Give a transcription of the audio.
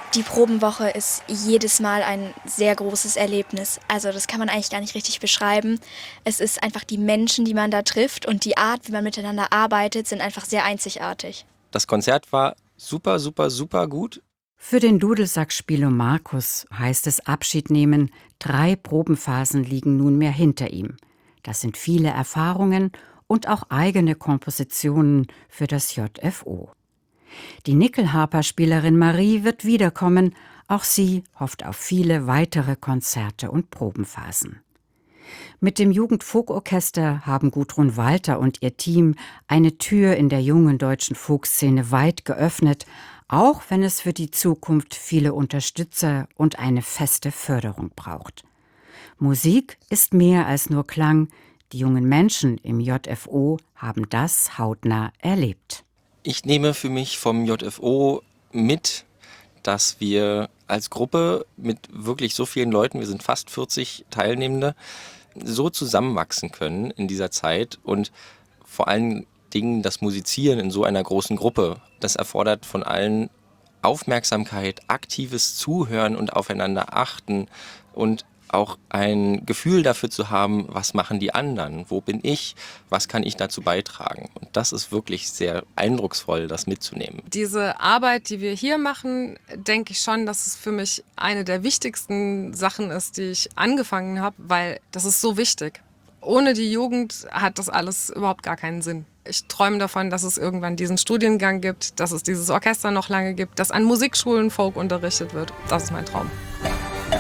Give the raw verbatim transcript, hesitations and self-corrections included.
Die Probenwoche ist jedes Mal ein sehr großes Erlebnis. Also das kann man eigentlich gar nicht richtig beschreiben. Es ist einfach die Menschen, die man da trifft und die Art, wie man miteinander arbeitet, sind einfach sehr einzigartig. Das Konzert war super, super, super gut. Für den Dudelsackspieler Markus heißt es Abschied nehmen. Drei Probenphasen liegen nunmehr hinter ihm. Das sind viele Erfahrungen und auch eigene Kompositionen für das J F O. Die Nickelharper-Spielerin Marie wird wiederkommen. Auch sie hofft auf viele weitere Konzerte und Probenphasen. Mit dem Jugendfolkorchester haben Gudrun Walter und ihr Team eine Tür in der jungen deutschen Folkszene weit geöffnet, auch wenn es für die Zukunft viele Unterstützer und eine feste Förderung braucht. Musik ist mehr als nur Klang. Die jungen Menschen im J F O haben das hautnah erlebt. Ich nehme für mich vom J F O mit, dass wir als Gruppe mit wirklich so vielen Leuten, wir sind fast vierzig Teilnehmende, so zusammenwachsen können in dieser Zeit und vor allen Dingen das Musizieren in so einer großen Gruppe. Das erfordert von allen Aufmerksamkeit, aktives Zuhören und aufeinander achten und auch ein Gefühl dafür zu haben, was machen die anderen, wo bin ich, was kann ich dazu beitragen. Und das ist wirklich sehr eindrucksvoll, das mitzunehmen. Diese Arbeit, die wir hier machen, denke ich schon, dass es für mich eine der wichtigsten Sachen ist, die ich angefangen habe, weil das ist so wichtig. Ohne die Jugend hat das alles überhaupt gar keinen Sinn. Ich träume davon, dass es irgendwann diesen Studiengang gibt, dass es dieses Orchester noch lange gibt, dass an Musikschulen Folk unterrichtet wird. Das ist mein Traum.